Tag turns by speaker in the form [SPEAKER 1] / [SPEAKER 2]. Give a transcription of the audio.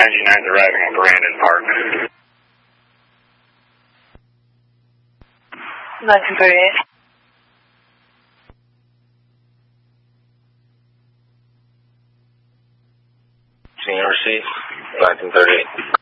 [SPEAKER 1] 99's arriving at Brandon Park.
[SPEAKER 2] 1938.
[SPEAKER 1] Senior receipt, 1938.